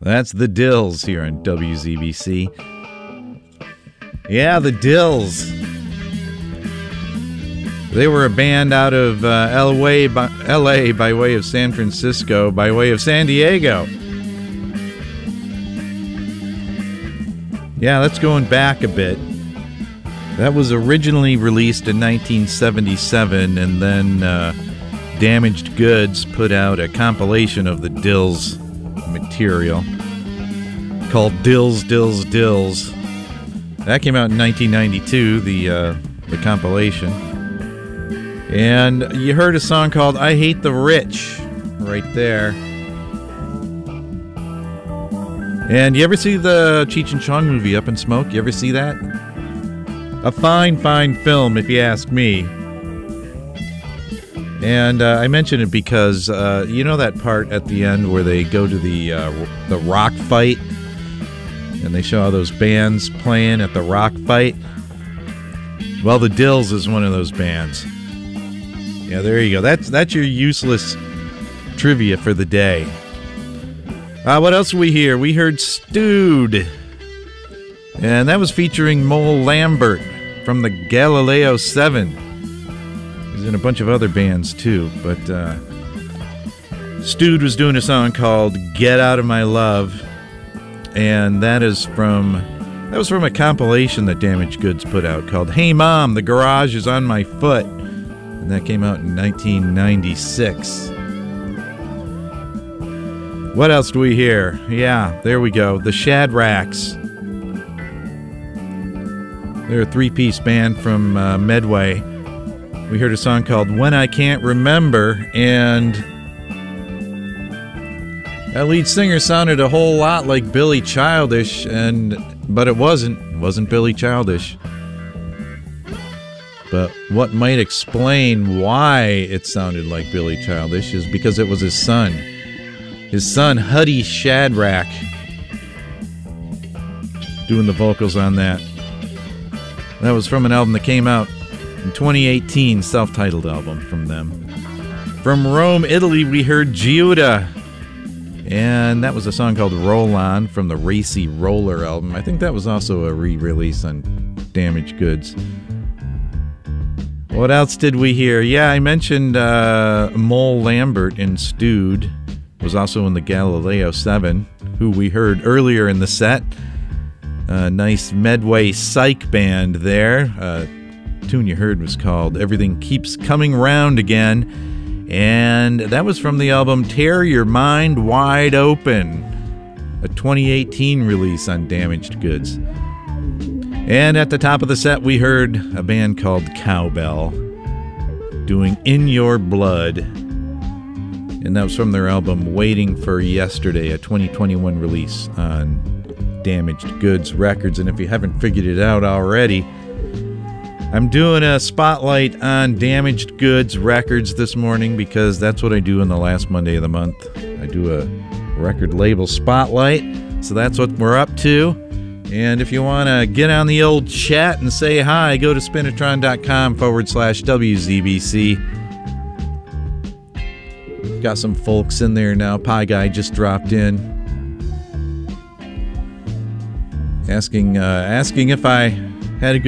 That's the Dills here on WZBC. Yeah, the Dills. They were a band out of LA by way of San Francisco, by way of San Diego. Yeah, that's going back a bit. That was originally released in 1977, and then Damaged Goods put out a compilation of the Dills material called Dills, Dills, Dills. That came out in 1992, the compilation. And you heard a song called I Hate the Rich right there. And you ever see the Cheech and Chong movie, Up in Smoke? You ever see that? A fine, fine film, if you ask me. And I mention it because you know that part at the end where they go to the rock fight, and they show all those bands playing at the rock fight? Well, the Dills is one of those bands. Yeah, there you go. That's your useless trivia for the day. What else did we hear? We heard Stewed. And that was featuring Mole Lambert from the Galileo 7. He's in a bunch of other bands too, but Stewed was doing a song called Get Out of My Love, and that was from a compilation that Damaged Goods put out called Hey Mom, the Garage is on My Foot, and that came out in 1996. What else do we hear? Yeah, there we go. The Shadracks. They're a three-piece band from Medway. We heard a song called When I Can't Remember, and that lead singer sounded a whole lot like Billy Childish, but it wasn't. It wasn't Billy Childish. But what might explain why it sounded like Billy Childish is because it was his son. His son, Huddy Shadrack, doing the vocals on that. That was from an album that came out in 2018, self-titled album from them. From Rome, Italy, we heard Giuda. And that was a song called Roll On from the Racy Roller album. I think that was also a re-release on Damaged Goods. What else did we hear? Yeah, I mentioned Mole Lambert in Stewed. Was also in the Galileo 7, who we heard earlier in the set. Nice Medway psych band there. Tune you heard was called Everything Keeps Coming Round Again, and that was from the album Tear Your Mind Wide Open, a 2018 release on Damaged Goods. And at the top of the set we heard a band called Cowbell doing In Your Blood, and that was from their album Waiting for Yesterday, a 2021 release on Damaged Goods Records. And if you haven't figured it out already, I'm doing a spotlight on Damaged Goods Records this morning because that's what I do on the last Monday of the month. I do a record label spotlight, so that's what we're up to. And if you want to get on the old chat and say hi, go to spinatron.com/WZBC. Got some folks in there now. Pie Guy just dropped in, asking if I had a good